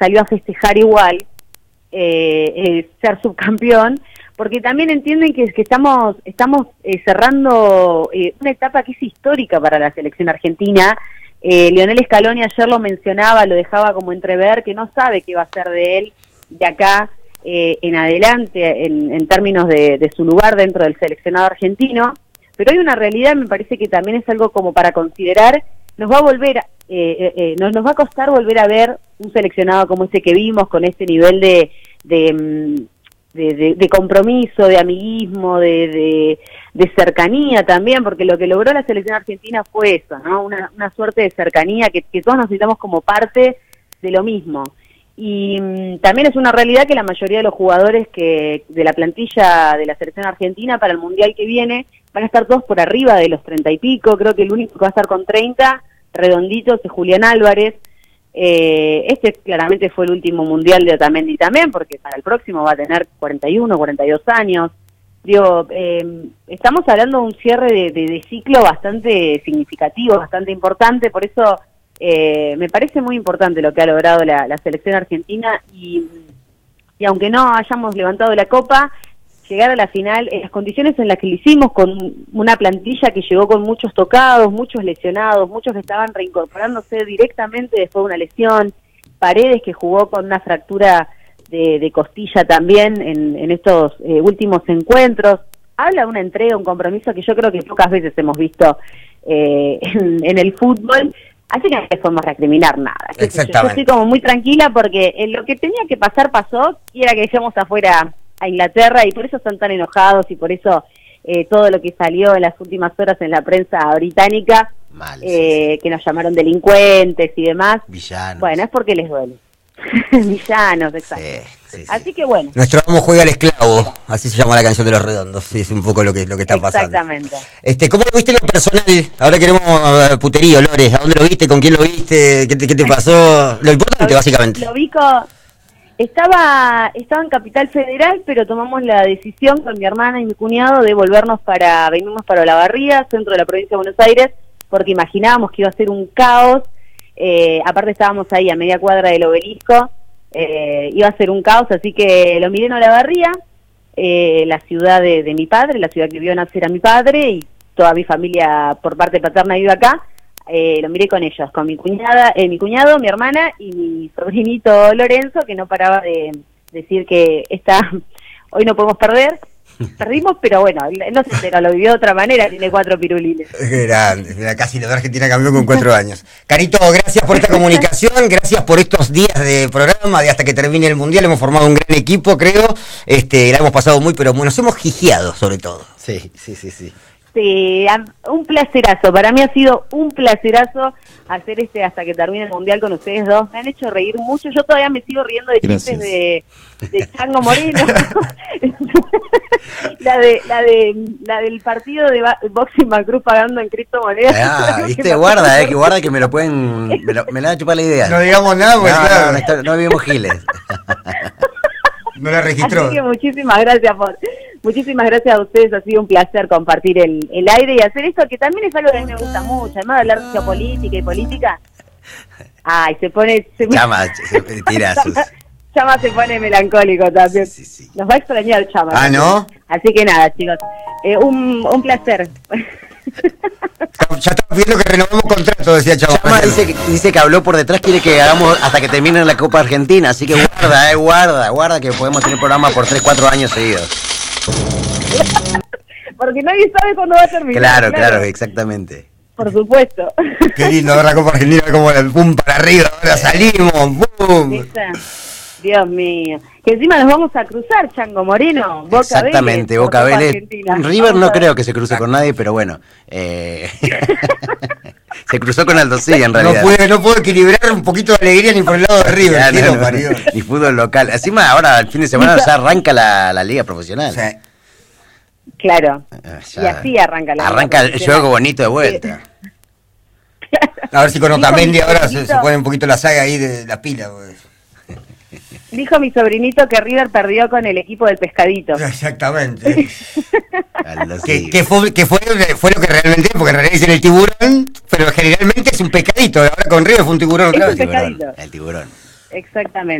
salió a festejar igual ser subcampeón, porque también entienden que estamos cerrando una etapa que es histórica para la selección argentina. Lionel Scaloni ayer lo mencionaba, lo dejaba como entrever, que no sabe qué va a ser de él de acá en adelante en términos de su lugar dentro del seleccionado argentino, pero hay una realidad, me parece que también es algo como para considerar. Nos va a volver, nos va a costar volver a ver un seleccionado como ese que vimos, con ese nivel de compromiso, de amiguismo, de cercanía también, porque lo que logró la selección argentina fue eso, ¿no? Una suerte de cercanía que todos nos sintamos como parte de lo mismo. Y también es una realidad que la mayoría de los jugadores de la plantilla de la selección argentina para el Mundial que viene van a estar todos por arriba de los 30 y pico. Creo que el único que va a estar con 30 redonditos es Julián Álvarez. Este claramente fue el último Mundial de Otamendi también, porque para el próximo va a tener 41, 42 años. Digo, estamos hablando de un cierre de ciclo bastante significativo, bastante importante, por eso me parece muy importante lo que ha logrado la selección argentina y aunque no hayamos levantado la copa, llegar a la final en las condiciones en las que lo hicimos, con una plantilla que llegó con muchos tocados, muchos lesionados, muchos que estaban reincorporándose directamente después de una lesión, Paredes que jugó con una fractura de costilla también en estos últimos encuentros. Habla de una entrega, un compromiso que yo creo que pocas veces hemos visto en el fútbol. Así que no les podemos recriminar nada. Yo estoy como muy tranquila porque lo que tenía que pasar pasó, y era que echamos afuera a Inglaterra, y por eso están tan enojados, y por eso todo lo que salió en las últimas horas en la prensa británica, que nos llamaron delincuentes y demás. Villanos. Bueno, es porque les duele. Villanos, exacto. Sí. Así que bueno. Nuestro amo juega al esclavo, así se llama la canción de Los Redondos, sí, es un poco lo que está pasando. Exactamente. ¿Cómo lo viste en lo personal? Ahora queremos puterío, Lores, ¿a dónde lo viste? ¿Con quién lo viste? ¿Qué te pasó? Lo importante, básicamente. Lo vi estaba en Capital Federal, pero tomamos la decisión con mi hermana y mi cuñado de venirnos para Olavarría, centro de la provincia de Buenos Aires, porque imaginábamos que iba a ser un caos. Aparte estábamos ahí a media cuadra del Obelisco, iba a ser un caos, así que lo miré en Olavarría, la ciudad de mi padre, la ciudad que vio nacer a mi padre, y toda mi familia por parte paterna vive acá. Lo miré con ellos, con mi cuñado, mi hermana y mi sobrinito Lorenzo, que no paraba de decir que hoy no podemos perder. Perdimos, pero bueno, no se enteró, lo vivió de otra manera, tiene 4 pirulines. Grande, casi la Argentina cambió con 4 años. Carito, gracias por esta comunicación, gracias por estos días de programa, de hasta que termine el Mundial. Hemos formado un gran equipo, creo. La hemos pasado pero nos hemos gijeado sobre todo. Sí. Sí, un placerazo, para mí ha sido un placerazo hacer hasta que termine el Mundial con ustedes dos. Me han hecho reír mucho, yo todavía me sigo riendo de chistes de Chango Moreno. la del partido de Boxing Macruz pagando en criptomonedas. Viste, guarda que me lo pueden, me la van a chupar la idea. No digamos nada, porque no vivimos giles. No la registró. Así que muchísimas gracias a ustedes, ha sido un placer compartir el aire y hacer esto, que también es algo que a mí me gusta mucho, además de hablar de geopolítica y política. Ay, Chama se pone melancólico también. Sí. Nos va a extrañar Chama. Ah, ¿no? Así que nada, chicos, un placer. Ya estamos viendo que renovamos contrato, decía Chama. Chama dice que habló por detrás, quiere que hagamos hasta que termine la Copa Argentina, así que guarda que podemos tener programa por 3-4 años seguidos. Porque nadie sabe cuándo va a terminar. Claro, exactamente. Por supuesto. Qué lindo ver la Copa Argentina, como el boom para arriba, ahora salimos, boom. Dios mío. Que encima nos vamos a cruzar, Chango Moreno, Boca exactamente, Vélez, Boca Vélez. River no creo que se cruce con nadie, pero bueno. Se cruzó con Aldo Civi, en realidad. No puedo equilibrar un poquito de alegría ni por el lado de River. Ni fútbol local. Encima ahora, el fin de semana, ya arranca la liga profesional. Sí. Claro. Y así arranca el juego bonito de vuelta. A ver si con Otamendi ahora se pone un poquito la saga ahí de la pila. Pues. Dijo mi sobrinito que River perdió con el equipo del Pescadito. Exactamente. que fue lo que realmente, porque en realidad dicen el tiburón, pero generalmente es un pescadito. Ahora con River fue un tiburón. Es un pescadito. El tiburón. Exactamente.